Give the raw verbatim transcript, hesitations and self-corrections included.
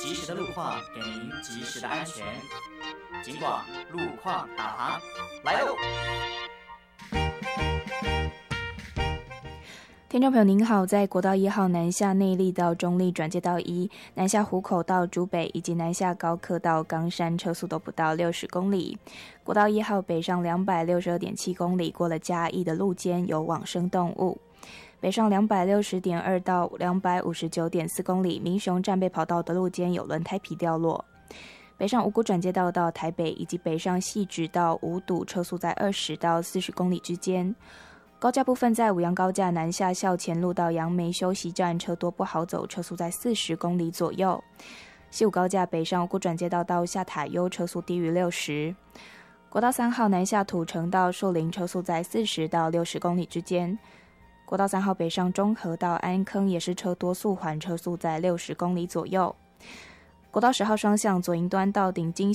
及时的路况，给您及时的安全。警广路况导航来喽！ 听众朋友您好，在国道一号南下内坜到中坜转接道一，南下湖口到竹北以及南下高科到冈山车速都不到六十公里。国道一号北上两百六十二点七公里，过了嘉义的路肩有往生动物。北上两百六十点二到两百五十九点四公里，民雄战备跑道的路肩有轮胎皮掉落。北上五股转接道到台北以及北上汐止到五堵，车速在二十到四十公里之间。高架部分在五杨高架南下校前路到杨梅休息站，车多不好走，车速在四十公里左右。西武高架北上五股转接道到下塔悠，车速低于六十。国道三号南下土城到树林，车速在四十到六十公里之间。国道三号北上中和到安坑也是车多速缓，车速在六十公里左右。国道十号双向左营端到顶金